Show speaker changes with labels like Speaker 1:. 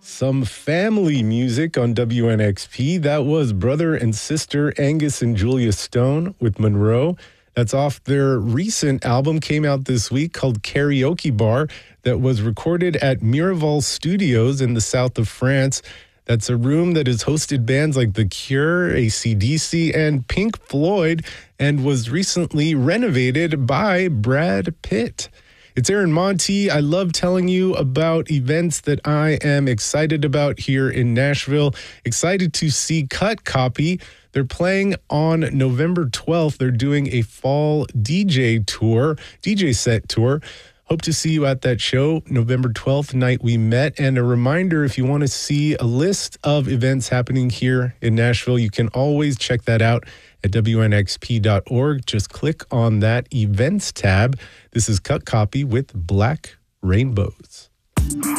Speaker 1: Some family music on WNXP. That was brother and sister Angus and Julia Stone with Monroe. That's off their recent album, came out this week, called Karaoke Bar, that was recorded at Miraval Studios in the south of France. That's a room that has hosted bands like The Cure, AC/DC, and Pink Floyd, and was recently renovated by Brad Pitt. It's Aaron Monti. I love telling you about events that I am excited about here in Nashville. Excited to see Cut Copy. They're playing on November 12th. They're doing a fall DJ set tour. Hope to see you at that show, November 12th, Night We Met. And a reminder, if you want to see a list of events happening here in Nashville, you can always check that out at WNXP.org. Just click on that events tab. This is Cut Copy with Black Rainbows.